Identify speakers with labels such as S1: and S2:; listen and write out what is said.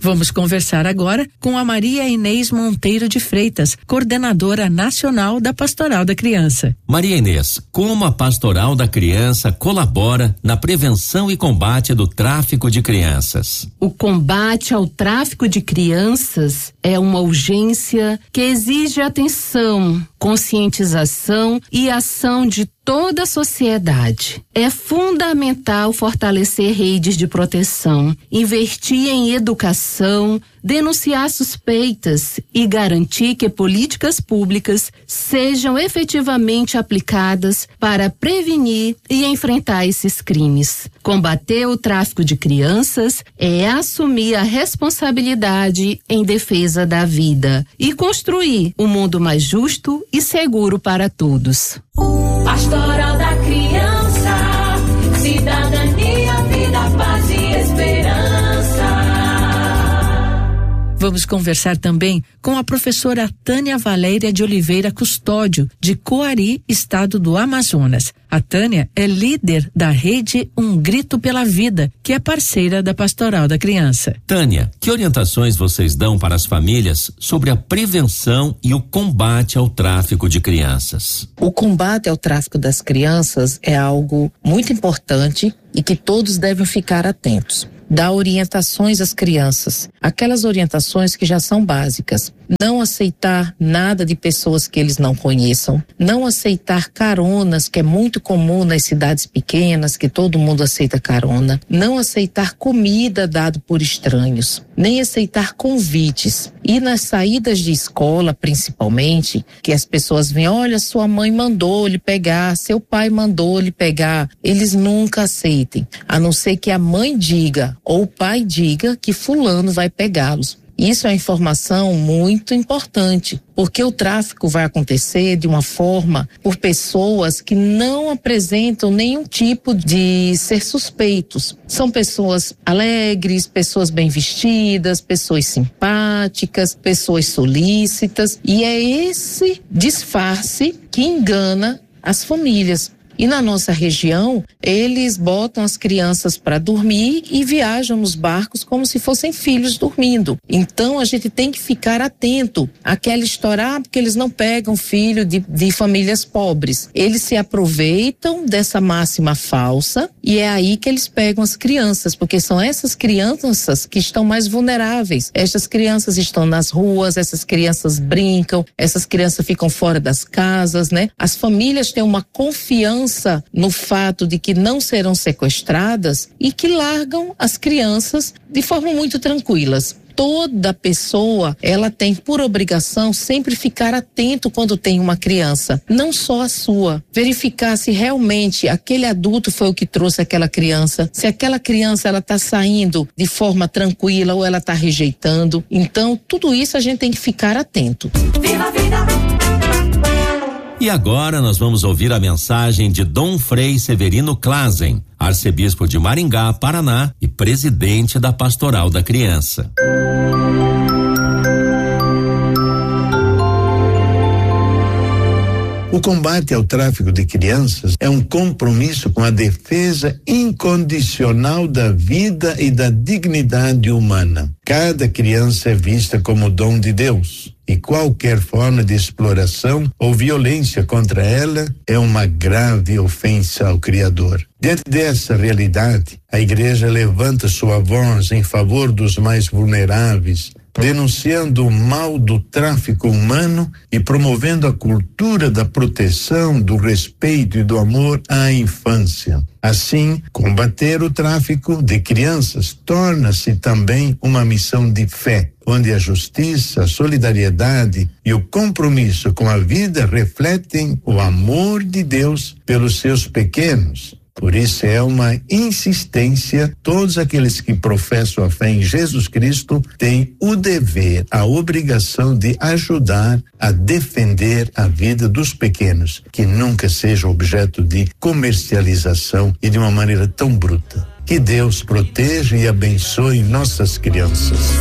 S1: Vamos conversar agora com a Maria Inês Monteiro de Freitas, coordenadora nacional da Pastoral da Criança.
S2: Maria Inês, como a Pastoral da Criança colabora na prevenção e combate do tráfico de crianças?
S3: O combate ao tráfico de crianças é uma urgência que exige atenção, conscientização e ação de toda a sociedade. É fundamental fortalecer redes de proteção, investir em educação, denunciar suspeitas e garantir que políticas públicas sejam efetivamente aplicadas para prevenir e enfrentar esses crimes. Combater o tráfico de crianças é assumir a responsabilidade em defesa da vida e construir um mundo mais justo e seguro para todos.
S4: Pastoral da Criança, cidadania, vida, paz e esperança.
S1: Vamos conversar também com a professora Tânia Valéria de Oliveira Custódio, de Coari, estado do Amazonas. A Tânia é líder da rede Um Grito pela Vida, que é parceira da Pastoral da Criança.
S2: Tânia, que orientações vocês dão para as famílias sobre a prevenção e o combate ao tráfico de crianças?
S5: O combate ao tráfico das crianças é algo muito importante e que todos devem ficar atentos. Dar orientações às crianças, aquelas orientações que já são básicas. Não aceitar nada de pessoas que eles não conheçam, não aceitar caronas, que é muito comum nas cidades pequenas, que todo mundo aceita carona, não aceitar comida dada por estranhos, nem aceitar convites. E nas saídas de escola, principalmente, que as pessoas vêm, olha, sua mãe mandou lhe pegar, seu pai mandou lhe pegar, eles nunca aceitem, a não ser que a mãe diga ou o pai diga que fulano vai pegá-los. Isso é uma informação muito importante, porque o tráfico vai acontecer de uma forma por pessoas que não apresentam nenhum tipo de ser suspeitos. São pessoas alegres, pessoas bem vestidas, pessoas simpáticas, pessoas solícitas, e é esse disfarce que engana as famílias. E na nossa região, eles botam as crianças para dormir e viajam nos barcos como se fossem filhos dormindo. Então a gente tem que ficar atento àquela história, porque eles não pegam filho de famílias pobres. Eles se aproveitam dessa máxima falsa e é aí que eles pegam as crianças, porque são essas crianças que estão mais vulneráveis. Essas crianças estão nas ruas, essas crianças brincam, essas crianças ficam fora das casas, né? As famílias têm uma confiança no fato de que não serão sequestradas e que largam as crianças de forma muito tranquilas. Toda pessoa, ela tem por obrigação sempre ficar atento quando tem uma criança, não só a sua. Verificar se realmente aquele adulto foi o que trouxe aquela criança, se aquela criança ela está saindo de forma tranquila ou ela está rejeitando. Então, tudo isso a gente tem que ficar atento.
S4: Viva a vida!
S2: E agora nós vamos ouvir a mensagem de Dom Frei Severino Klazen, arcebispo de Maringá, Paraná e presidente da Pastoral da Criança.
S6: O combate ao tráfico de crianças é um compromisso com a defesa incondicional da vida e da dignidade humana. Cada criança é vista como dom de Deus e qualquer forma de exploração ou violência contra ela é uma grave ofensa ao Criador. Diante dessa realidade, a Igreja levanta sua voz em favor dos mais vulneráveis, denunciando o mal do tráfico humano e promovendo a cultura da proteção, do respeito e do amor à infância. Assim, combater o tráfico de crianças torna-se também uma missão de fé, onde a justiça, a solidariedade e o compromisso com a vida refletem o amor de Deus pelos seus pequenos. Por isso é uma insistência, todos aqueles que professam a fé em Jesus Cristo têm o dever, a obrigação de ajudar a defender a vida dos pequenos, que nunca seja objeto de comercialização e de uma maneira tão bruta. Que Deus proteja e abençoe nossas crianças.